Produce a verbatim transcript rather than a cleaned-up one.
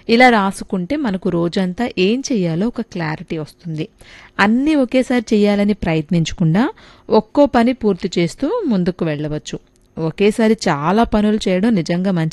ఇలా రాసుకుంటే మనకు రోజంతా ఏం చెయ్యాలో ఒక క్లారిటీ వస్తుంది. అన్నీ ఒకేసారి చెయ్యాలని ప్రయత్నించకుండా ఒక్కో పని పూర్తి చేస్తూ ముందుకు వెళ్ళవచ్చు. ఒకేసారి చాలా పనులు చేయడం నిజంగా మంచిది